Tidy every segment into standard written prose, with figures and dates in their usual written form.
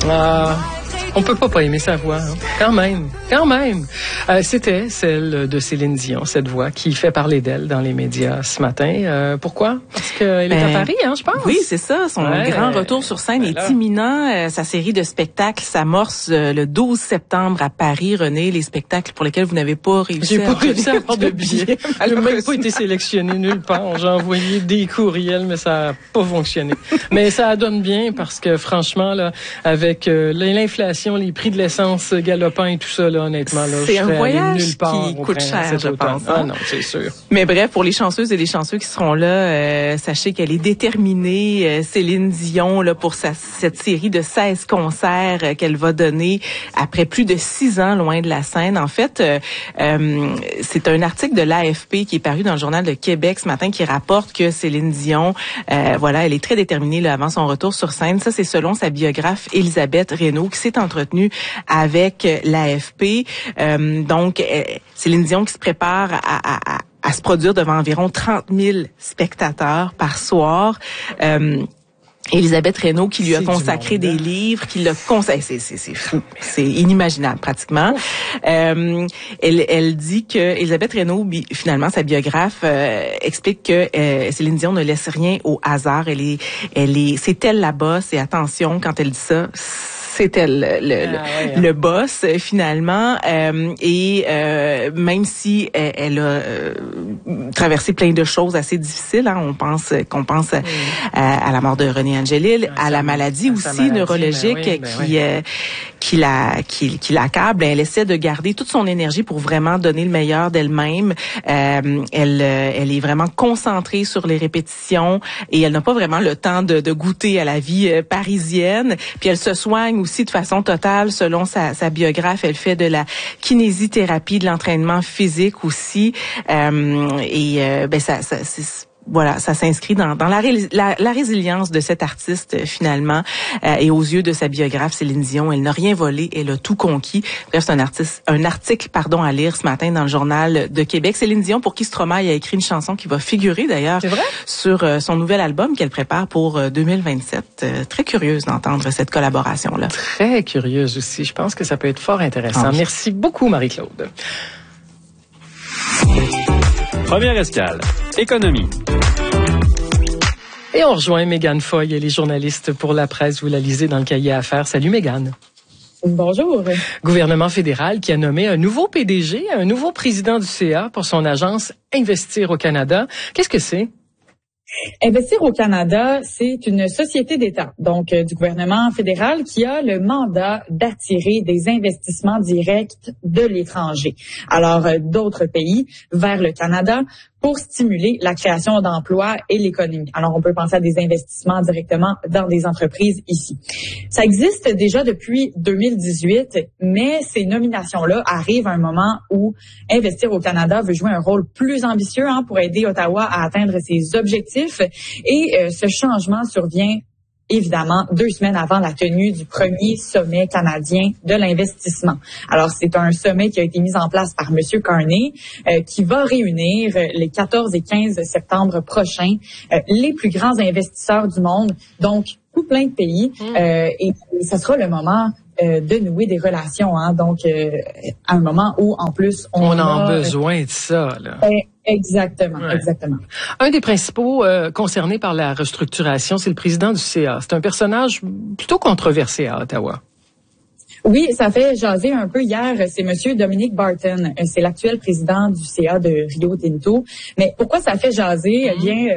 On peut pas aimer sa voix, hein. Quand même. C'était celle de Céline Dion, cette voix qui fait parler d'elle dans les médias ce matin. Pourquoi? Parce qu'elle est à Paris, hein, je pense. Oui, c'est ça. Son grand retour sur scène est imminent. Sa série de spectacles s'amorce le 12 septembre à Paris. René, les spectacles pour lesquels vous n'avez pas réussi à avoir de billets. Je n'ai même pas été sélectionné nulle part. J'ai envoyé des courriels, mais ça n'a pas fonctionné. Mais ça donne bien parce que franchement, là, avec l'inflation, les prix de l'essence galopant et tout ça, là, honnêtement, là, c'est un voyage nulle part qui coûte cher, je pense. Ah non, c'est sûr. Mais bref, pour les chanceuses et les chanceux qui seront là, sachez qu'elle est déterminée, Céline Dion, là, pour cette série de 16 concerts qu'elle va donner après plus de 6 ans loin de la scène. En fait, c'est un article de l'AFP qui est paru dans le Journal de Québec ce matin qui rapporte que Céline Dion, elle est très déterminée là, avant son retour sur scène. Ça, c'est selon sa biographe Elisabeth Reynaud qui s'est entretenue avec l'AFP. Donc, Céline Dion qui se prépare à se produire devant environ 30 000 spectateurs par soir. Elisabeth Reynaud qui lui a consacré des livres, qui l'a conseillé, c'est fou, c'est inimaginable pratiquement. Elle dit que Elisabeth Reynaud, finalement sa biographe, explique que Céline Dion ne laisse rien au hasard. C'est elle la boss, et attention quand elle dit ça. C'est elle le boss finalement, et même si elle a traversé plein de choses assez difficiles, hein, qu'on pense à la mort de René Angélil, à la maladie aussi neurologique qui l'accable. Elle essaie de garder toute son énergie pour vraiment donner le meilleur d'elle-même. Elle est vraiment concentrée sur les répétitions et elle n'a pas vraiment le temps de goûter à la vie parisienne. Puis elle se soigne aussi de façon totale, selon sa biographe. Elle fait de la kinésithérapie, de l'entraînement physique aussi. Ça s'inscrit dans la résilience de cet artiste finalement, et aux yeux de sa biographe Céline Dion, elle n'a rien volé, elle a tout conquis. Bref, c'est un article à lire ce matin dans le Journal de Québec. Céline Dion, pour qui Stromae a écrit une chanson qui va figurer d'ailleurs sur son nouvel album qu'elle prépare pour 2027. Très curieuse d'entendre cette collaboration-là. Très curieuse aussi. Je pense que ça peut être fort intéressant. Merci beaucoup, Marie-Claude. Première escale, économie. Et on rejoint Mégane Foy, elle est journaliste pour la presse. Vous la lisez dans le cahier Affaires. Salut Mégane. Bonjour. Gouvernement fédéral qui a nommé un nouveau PDG, un nouveau président du CA pour son agence Investir au Canada. Qu'est-ce que c'est? Investir au Canada, c'est une société d'État, donc du gouvernement fédéral, qui a le mandat d'attirer des investissements directs de l'étranger, alors d'autres pays, vers le Canada, pour stimuler la création d'emplois et l'économie. Alors, on peut penser à des investissements directement dans des entreprises ici. Ça existe déjà depuis 2018, mais ces nominations-là arrivent à un moment où Investir au Canada veut jouer un rôle plus ambitieux pour aider Ottawa à atteindre ses objectifs. Et ce changement survient évidemment 2 semaines avant la tenue du premier sommet canadien de l'investissement. Alors, c'est un sommet qui a été mis en place par M. Carney, qui va réunir les 14 et 15 septembre prochains les plus grands investisseurs du monde, donc tout plein de pays. Et ce sera le moment de nouer des relations, donc à un moment où, en plus, on a besoin de ça, là. Exactement. Un des principaux concernés par la restructuration, c'est le président du CA. C'est un personnage plutôt controversé à Ottawa. Oui, ça fait jaser un peu hier. C'est Monsieur Dominic Barton. C'est l'actuel président du CA de Rio Tinto. Mais pourquoi ça fait jaser? Eh bien,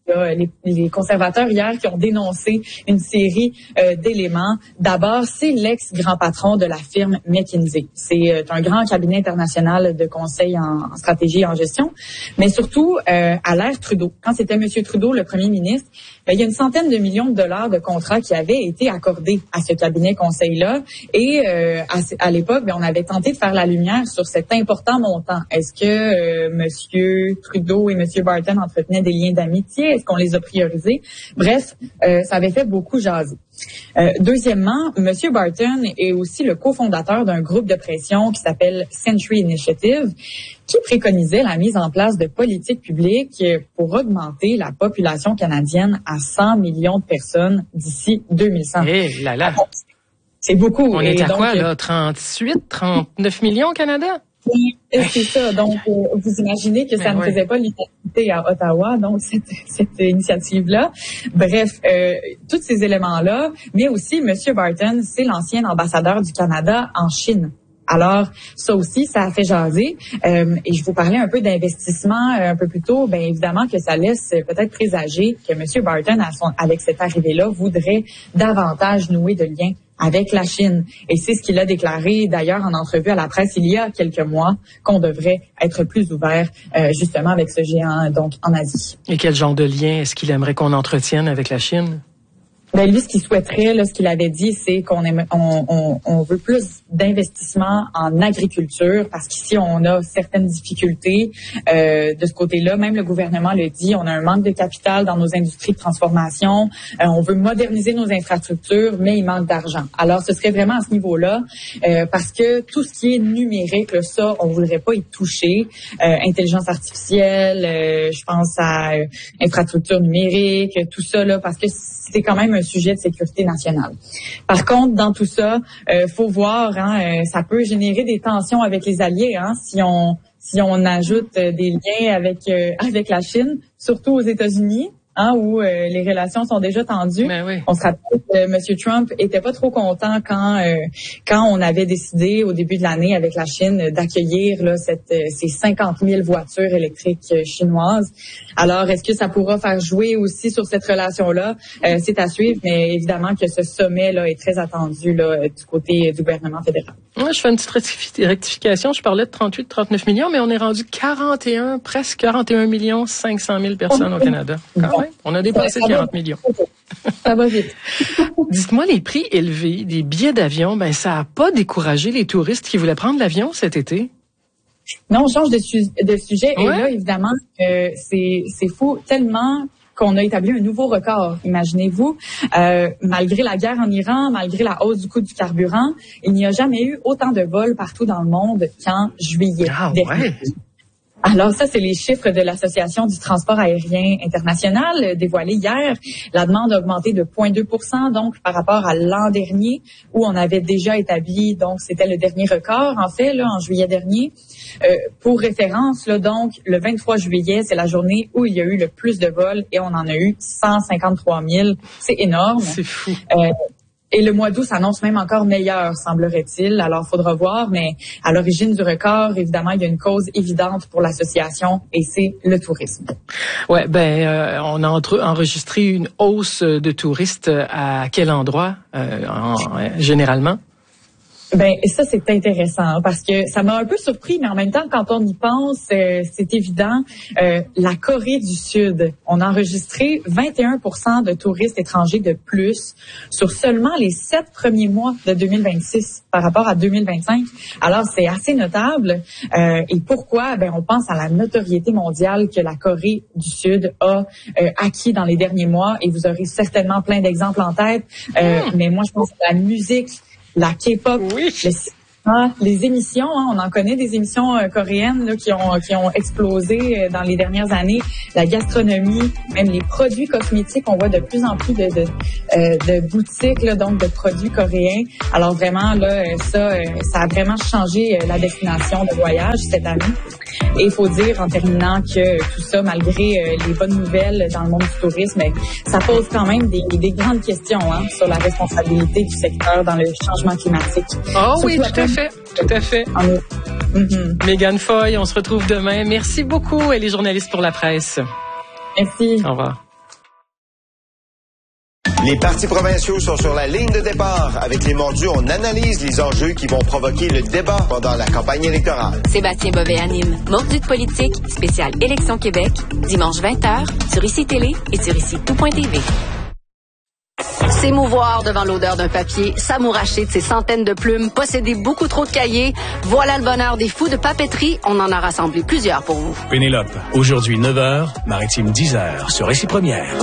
les conservateurs hier qui ont dénoncé une série d'éléments. D'abord, c'est l'ex-grand patron de la firme McKinsey. C'est un grand cabinet international de conseil en stratégie et en gestion. Mais surtout, à l'ère Trudeau. Quand c'était M. Trudeau, le premier ministre, il y a une centaine de millions de dollars de contrats qui avaient été accordés à ce cabinet conseil-là. Et à l'époque, on avait tenté de faire la lumière sur cet important montant. Est-ce que M. Trudeau et M. Barton entretenaient des liens d'amitié? Est-ce qu'on les a priorisés? Bref, ça avait fait beaucoup jaser. Deuxièmement, M. Barton est aussi le cofondateur d'un groupe de pression qui s'appelle Century Initiative, qui préconisait la mise en place de politiques publiques pour augmenter la population canadienne à 100 millions de personnes d'ici 2100. C'est beaucoup. On est à quoi, là? 38, 39 millions au Canada? Oui, c'est ça. Donc, vous imaginez que ça ne faisait pas l'unanimité à Ottawa, donc cette initiative-là. Bref, tous ces éléments-là, mais aussi, M. Barton, c'est l'ancien ambassadeur du Canada en Chine. Alors, ça aussi, ça a fait jaser. Et je vous parlais un peu d'investissement un peu plus tôt. Bien évidemment que ça laisse peut-être présager que M. Barton, avec cette arrivée-là, voudrait davantage nouer de liens avec la Chine. Et c'est ce qu'il a déclaré d'ailleurs en entrevue à la presse il y a quelques mois, qu'on devrait être plus ouvert justement avec ce géant donc en Asie. Et quel genre de lien est-ce qu'il aimerait qu'on entretienne avec la Chine? Ben lui, ce qu'il souhaiterait, là, ce qu'il avait dit, c'est qu'on veut plus d'investissement en agriculture, parce qu'ici on a certaines difficultés de ce côté-là. Même le gouvernement le dit, on a un manque de capital dans nos industries de transformation. On veut moderniser nos infrastructures, mais il manque d'argent. Alors, ce serait vraiment à ce niveau-là, parce que tout ce qui est numérique, là, ça, on voudrait pas y toucher. Intelligence artificielle, je pense à infrastructure numérique, tout ça là, parce que c'est quand même un sujet de sécurité nationale. Par contre, dans tout ça, faut voir, ça peut générer des tensions avec les alliés, si on ajoute des liens avec la Chine, surtout aux États-Unis. Où les relations sont déjà tendues. Ben oui. On se rappelle que M. Trump était pas trop content quand on avait décidé au début de l'année avec la Chine d'accueillir là ces 50 000 voitures électriques chinoises. Alors, est-ce que ça pourra faire jouer aussi sur cette relation-là? C'est à suivre, mais évidemment que ce sommet là est très attendu là du côté du gouvernement fédéral. Moi, je fais une petite rectification. Je parlais de 38-39 millions, mais on est rendu presque 41 millions 500 000 personnes au Canada. On a dépassé 40 millions. Ça va vite. Dites-moi, les prix élevés des billets d'avion, ça a pas découragé les touristes qui voulaient prendre l'avion cet été? Non, on change de sujet. Ouais. Et là, évidemment, c'est fou tellement qu'on a établi un nouveau record. Imaginez-vous, malgré la guerre en Iran, malgré la hausse du coût du carburant, il n'y a jamais eu autant de vols partout dans le monde qu'en juillet dernier. Ouais. Alors ça, c'est les chiffres de l'Association du transport aérien international dévoilés hier. La demande a augmenté de 0,2 %, donc par rapport à l'an dernier, où on avait déjà établi, donc c'était le dernier record, en fait, là, en juillet dernier. Pour référence, là, donc, le 23 juillet, c'est la journée où il y a eu le plus de vols et on en a eu 153 000. C'est énorme. C'est fou. Et le mois d'août s'annonce même encore meilleur, semblerait-il. Alors, faudra voir, mais à l'origine du record, évidemment, il y a une cause évidente pour l'association et c'est le tourisme. Ouais, on a enregistré une hausse de touristes à quel endroit, généralement? Ça, c'est intéressant parce que ça m'a un peu surpris, mais en même temps, quand on y pense, c'est évident. La Corée du Sud, on a enregistré 21 % de touristes étrangers de plus sur seulement les 7 premiers mois de 2026 par rapport à 2025. Alors, c'est assez notable. Et pourquoi? On pense à la notoriété mondiale que la Corée du Sud a acquis dans les derniers mois. Et vous aurez certainement plein d'exemples en tête. Mais moi, je pense à la musique, la K-pop, oui. Les émissions, on en connaît des émissions coréennes là, qui ont explosé dans les dernières années. La gastronomie, même les produits cosmétiques, on voit de plus en plus de boutiques là, donc de produits coréens. Alors vraiment là, ça a vraiment changé la destination de voyage cette année. Et il faut dire en terminant que tout ça, malgré les bonnes nouvelles dans le monde du tourisme, ça pose quand même des grandes questions sur la responsabilité du secteur dans le changement climatique. Oh oui, tout à fait. Mégane Foy, on se retrouve demain. Merci beaucoup, elle est journaliste pour la presse. Merci. Au revoir. Les partis provinciaux sont sur la ligne de départ. Avec les mordus, on analyse les enjeux qui vont provoquer le débat pendant la campagne électorale. Sébastien Bovet anime Mordus de politique, spécial Élection Québec, dimanche 20h, sur ICI Télé et sur ICI-tout.tv. S'émouvoir devant l'odeur d'un papier, s'amouracher de ses centaines de plumes, posséder beaucoup trop de cahiers, voilà le bonheur des fous de papeterie. On en a rassemblé plusieurs pour vous. Pénélope, aujourd'hui 9h, Maritime 10h, sur ICI Première.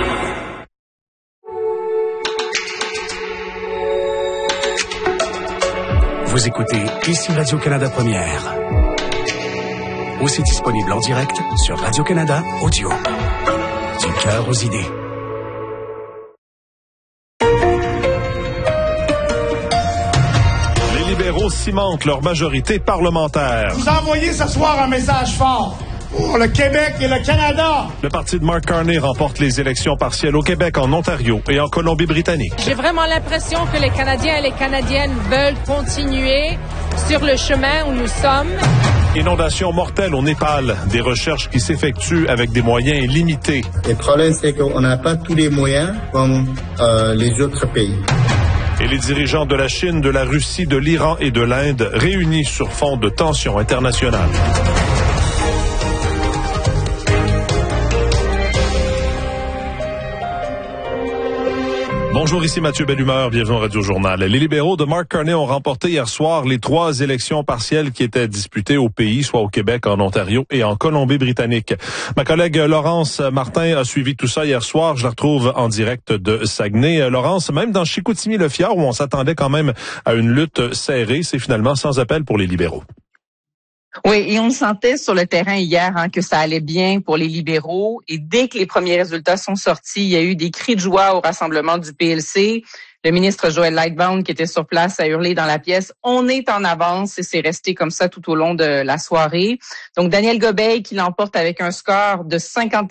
Vous écoutez ici Radio-Canada Première. Aussi disponible en direct sur Radio-Canada Audio. Du cœur aux idées. libéraux cimentent leur majorité parlementaire. Vous envoyez ce soir un message fort pour le Québec et le Canada. Le parti de Mark Carney remporte les élections partielles au Québec, en Ontario et en Colombie-Britannique. J'ai vraiment l'impression que les Canadiens et les Canadiennes veulent continuer sur le chemin où nous sommes. Inondation mortelle au Népal, des recherches qui s'effectuent avec des moyens limités. Le problème, c'est qu'on n'a pas tous les moyens comme les autres pays. Et les dirigeants de la Chine, de la Russie, de l'Iran et de l'Inde réunis sur fond de tensions internationales. Bonjour, ici Mathieu Bellumeur, bienvenue au Radio Journal. Les libéraux de Mark Carney ont remporté hier soir les 3 élections partielles qui étaient disputées au pays, soit au Québec, en Ontario et en Colombie-Britannique. Ma collègue Laurence Martin a suivi tout ça hier soir. Je la retrouve en direct de Saguenay. Laurence, même dans Chicoutimi-Le-Fjord, où on s'attendait quand même à une lutte serrée, c'est finalement sans appel pour les libéraux. Oui, et on le sentait sur le terrain hier que ça allait bien pour les libéraux. Et dès que les premiers résultats sont sortis, il y a eu des cris de joie au rassemblement du PLC. Le ministre Joël Lightbound, qui était sur place, a hurlé dans la pièce « On est en avance » et c'est resté comme ça tout au long de la soirée. Donc, Daniel Gobeil qui l'emporte avec un score de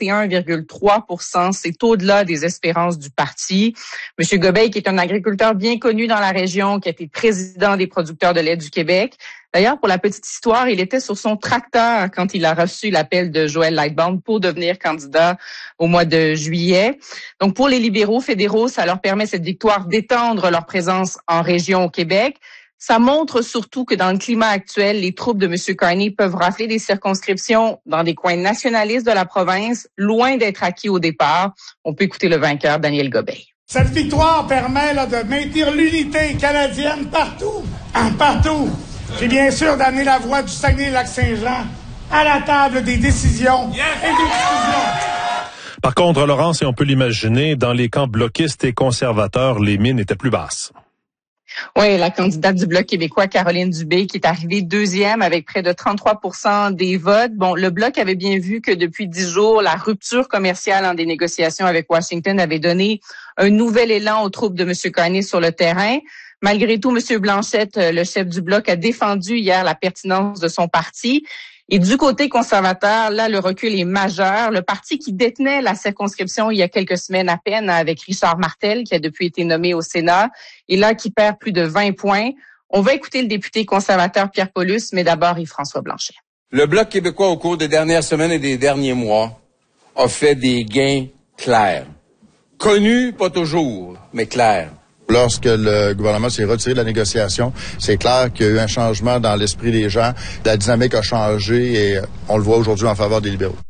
51,3 %. C'est au-delà des espérances du parti. Monsieur Gobeil, qui est un agriculteur bien connu dans la région, qui a été président des producteurs de lait du Québec. D'ailleurs, pour la petite histoire, il était sur son tracteur quand il a reçu l'appel de Joël Lightbound pour devenir candidat au mois de juillet. Donc, pour les libéraux fédéraux, ça leur permet cette victoire d'étendre leur présence en région au Québec. Ça montre surtout que dans le climat actuel, les troupes de M. Carney peuvent rafler des circonscriptions dans des coins nationalistes de la province, loin d'être acquis au départ. On peut écouter le vainqueur, Daniel Gobeil. Cette victoire permet de maintenir l'unité canadienne partout, partout. Puis bien sûr d'amener la voix du Saguenay-Lac-Saint-Jean à la table des décisions et des décisions. Par contre, Laurence, et on peut l'imaginer, dans les camps bloquistes et conservateurs, les mines étaient plus basses. Oui, la candidate du Bloc québécois, Caroline Dubé, qui est arrivée deuxième avec près de 33 % des votes. Bon, le Bloc avait bien vu que depuis 10 jours, la rupture commerciale en des négociations avec Washington avait donné un nouvel élan aux troupes de M. Carney sur le terrain. Malgré tout, M. Blanchette, le chef du Bloc, a défendu hier la pertinence de son parti. Et du côté conservateur, là, le recul est majeur. Le parti qui détenait la circonscription il y a quelques semaines à peine avec Richard Martel, qui a depuis été nommé au Sénat, et là, qui perd plus de 20 points. On va écouter le député conservateur Pierre Paulus, mais d'abord Yves-François Blanchet. Le Bloc québécois, au cours des dernières semaines et des derniers mois, a fait des gains clairs. Connus, pas toujours, mais clairs. Lorsque le gouvernement s'est retiré de la négociation, c'est clair qu'il y a eu un changement dans l'esprit des gens. La dynamique a changé et on le voit aujourd'hui en faveur des libéraux.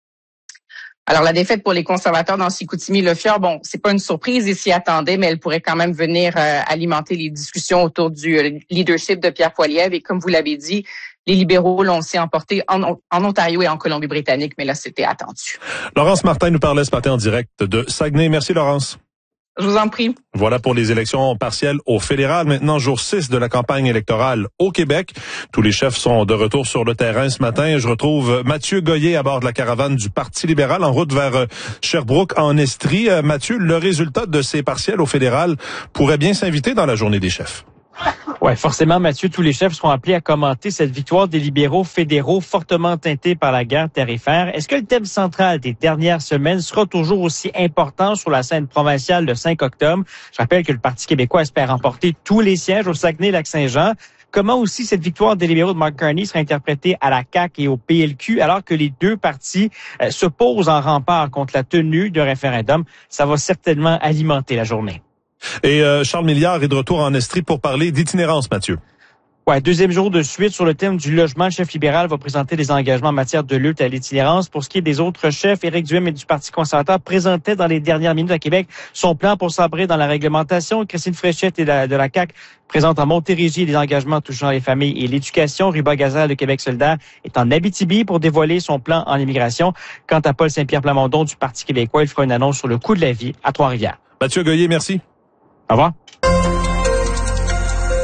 Alors, la défaite pour les conservateurs dans Chicoutimi-Le-Fjord, bon, c'est pas une surprise, ils s'y attendaient, mais elle pourrait quand même venir alimenter les discussions autour du leadership de Pierre Poilievre. Et comme vous l'avez dit, les libéraux l'ont aussi emporté en Ontario et en Colombie-Britannique, mais là, c'était attendu. Laurence Martin nous parlait ce matin en direct de Saguenay. Merci, Laurence. Je vous en prie. Voilà pour les élections partielles au fédéral. Maintenant, jour 6 de la campagne électorale au Québec. Tous les chefs sont de retour sur le terrain ce matin. Je retrouve Mathieu Goyer à bord de la caravane du Parti libéral en route vers Sherbrooke en Estrie. Mathieu, le résultat de ces partielles au fédéral pourrait bien s'inviter dans la journée des chefs. Ouais, forcément, Mathieu, tous les chefs seront appelés à commenter cette victoire des libéraux fédéraux fortement teintée par la guerre tarifaire. Est-ce que le thème central des dernières semaines sera toujours aussi important sur la scène provinciale le 5 octobre? Je rappelle que le Parti québécois espère remporter tous les sièges au Saguenay-Lac-Saint-Jean. Comment aussi cette victoire des libéraux de Mark Carney sera interprétée à la CAQ et au PLQ alors que les deux partis se posent en rempart contre la tenue d'un référendum? Ça va certainement alimenter la journée. Et Charles Milliard est de retour en Estrie pour parler d'itinérance, Mathieu. Ouais, deuxième jour de suite sur le thème du logement. Le chef libéral va présenter des engagements en matière de lutte à l'itinérance. Pour ce qui est des autres chefs, Éric Duhem et du Parti conservateur présentait dans les dernières minutes à Québec son plan pour s'abrer dans la réglementation. Christine Fréchette de la CAQ présente en Montérégie des engagements touchant les familles et l'éducation. Ruba Gazal de Québec solidaire est en Abitibi pour dévoiler son plan en immigration. Quant à Paul Saint-Pierre Plamondon du Parti québécois, il fera une annonce sur le coût de la vie à Trois-Rivières. Mathieu Goyer, merci. Au revoir.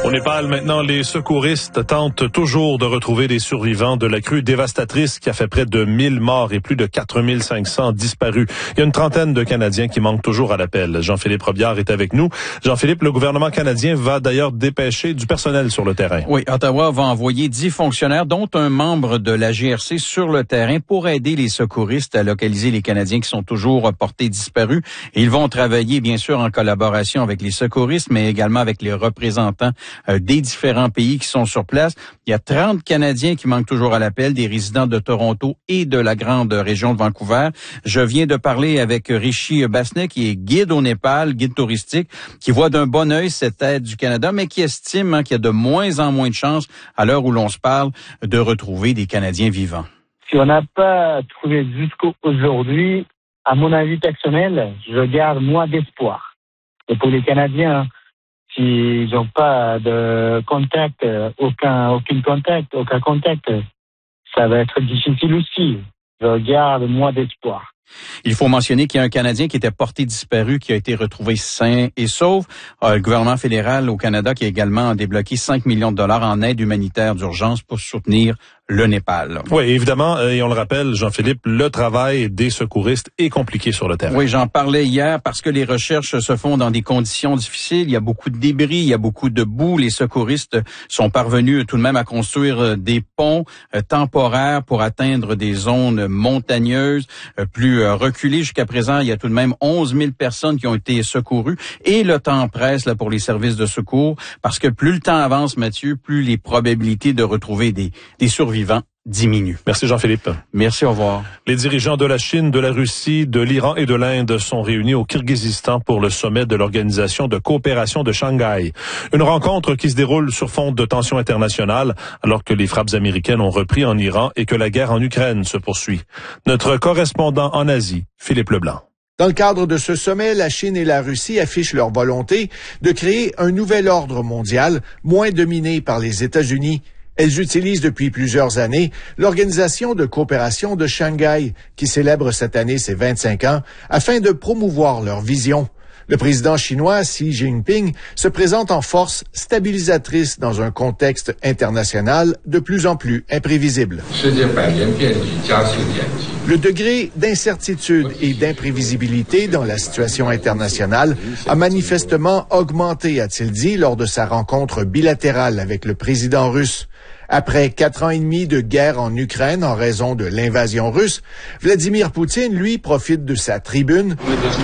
Au Népal, maintenant, les secouristes tentent toujours de retrouver des survivants de la crue dévastatrice qui a fait près de 1000 morts et plus de 4500 disparus. Il y a une trentaine de Canadiens qui manquent toujours à l'appel. Jean-Philippe Robillard est avec nous. Jean-Philippe, le gouvernement canadien va d'ailleurs dépêcher du personnel sur le terrain. Oui, Ottawa va envoyer 10 fonctionnaires, dont un membre de la GRC, sur le terrain pour aider les secouristes à localiser les Canadiens qui sont toujours portés disparus. Et ils vont travailler, bien sûr, en collaboration avec les secouristes, mais également avec les représentants des différents pays qui sont sur place. Il y a 30 Canadiens qui manquent toujours à l'appel, des résidents de Toronto et de la grande région de Vancouver. Je viens de parler avec Rishi Basnet, qui est guide au Népal, guide touristique, qui voit d'un bon œil cette aide du Canada, mais qui estime qu'il y a de moins en moins de chances, à l'heure où l'on se parle, de retrouver des Canadiens vivants. Si on n'a pas trouvé jusqu'aujourd'hui, à mon avis personnel, je garde moins d'espoir. Et pour les Canadiens, s'ils n'ont pas de contact, aucun contact, ça va être difficile aussi. Je garde moins d'espoir. Il faut mentionner qu'il y a un Canadien qui était porté disparu, qui a été retrouvé sain et sauf. Le gouvernement fédéral au Canada qui a également débloqué 5 millions de dollars en aide humanitaire d'urgence pour soutenir le Népal. Oui, évidemment, et on le rappelle, Jean-Philippe, le travail des secouristes est compliqué sur le terrain. Oui, j'en parlais hier parce que les recherches se font dans des conditions difficiles. Il y a beaucoup de débris, il y a beaucoup de boue. Les secouristes sont parvenus tout de même à construire des ponts temporaires pour atteindre des zones montagneuses plus reculées. Jusqu'à présent, il y a tout de même 11 000 personnes qui ont été secourues et le temps presse là pour les services de secours parce que plus le temps avance, Mathieu, plus les probabilités de retrouver des survivants diminue. Merci Jean-Philippe. Merci, au revoir. Les dirigeants de la Chine, de la Russie, de l'Iran et de l'Inde sont réunis au Kirghizistan pour le sommet de l'Organisation de coopération de Shanghai. Une rencontre qui se déroule sur fond de tensions internationales alors que les frappes américaines ont repris en Iran et que la guerre en Ukraine se poursuit. Notre correspondant en Asie, Philippe Leblanc. Dans le cadre de ce sommet, la Chine et la Russie affichent leur volonté de créer un nouvel ordre mondial moins dominé par les États-Unis. Elles utilisent depuis plusieurs années l'Organisation de coopération de Shanghai, qui célèbre cette année ses 25 ans, afin de promouvoir leur vision. Le président chinois Xi Jinping se présente en force stabilisatrice dans un contexte international de plus en plus imprévisible. Le degré d'incertitude et d'imprévisibilité dans la situation internationale a manifestement augmenté, a-t-il dit, lors de sa rencontre bilatérale avec le président russe. Après 4 ans et demi de guerre en Ukraine en raison de l'invasion russe, Vladimir Poutine, lui, profite de sa tribune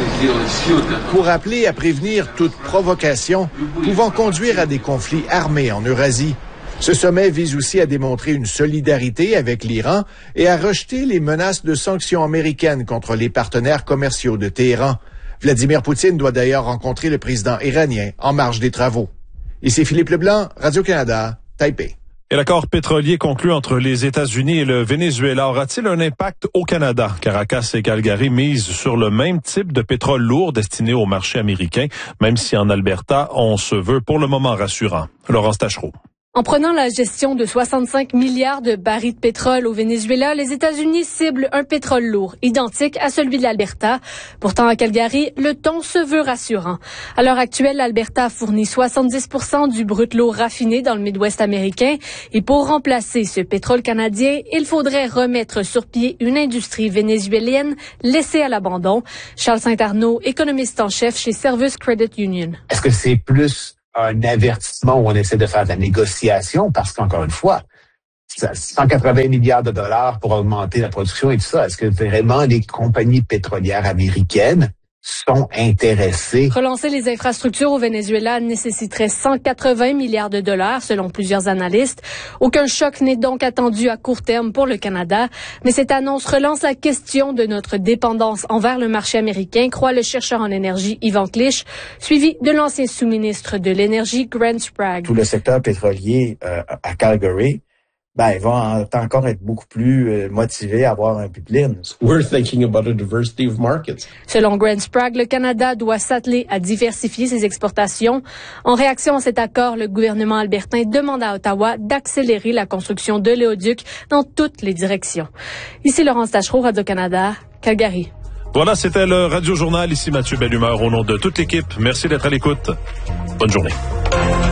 pour appeler à prévenir toute provocation pouvant conduire à des conflits armés en Eurasie. Ce sommet vise aussi à démontrer une solidarité avec l'Iran et à rejeter les menaces de sanctions américaines contre les partenaires commerciaux de Téhéran. Vladimir Poutine doit d'ailleurs rencontrer le président iranien en marge des travaux. Ici Philippe Leblanc, Radio-Canada, Taipei. Et l'accord pétrolier conclu entre les États-Unis et le Venezuela aura-t-il un impact au Canada? Caracas et Calgary misent sur le même type de pétrole lourd destiné au marché américain, même si en Alberta, on se veut pour le moment rassurant. Laurence Tachereau. En prenant la gestion de 65 milliards de barils de pétrole au Venezuela, les États-Unis ciblent un pétrole lourd, identique à celui de l'Alberta. Pourtant, à Calgary, le ton se veut rassurant. À l'heure actuelle, l'Alberta fournit 70% du brut lourd raffiné dans le Midwest américain. Et pour remplacer ce pétrole canadien, il faudrait remettre sur pied une industrie vénézuélienne laissée à l'abandon. Charles Saint-Arnaud, économiste en chef chez Service Credit Union. Est-ce que c'est plus un avertissement où on essaie de faire de la négociation parce qu'encore une fois, 180 milliards de dollars pour augmenter la production et tout ça, est-ce que vraiment les compagnies pétrolières américaines sont intéressées? Relancer les infrastructures au Venezuela nécessiterait 180 milliards de dollars selon plusieurs analystes. Aucun choc n'est donc attendu à court terme pour le Canada, mais cette annonce relance la question de notre dépendance envers le marché américain, croit le chercheur en énergie Yvan Clich, suivi de l'ancien sous-ministre de l'Énergie Grant Sprague. Tout le secteur pétrolier à Calgary, il va encore être beaucoup plus motivé à avoir un pipeline. We're thinking about a diversity of markets. Selon Grant Sprague, le Canada doit s'atteler à diversifier ses exportations. En réaction à cet accord, le gouvernement albertain demande à Ottawa d'accélérer la construction de l'éoduc dans toutes les directions. Ici Laurence Tachereau, Radio-Canada, Calgary. Voilà, c'était le Radio Journal. Ici Mathieu Bellumeur au nom de toute l'équipe. Merci d'être à l'écoute. Bonne journée.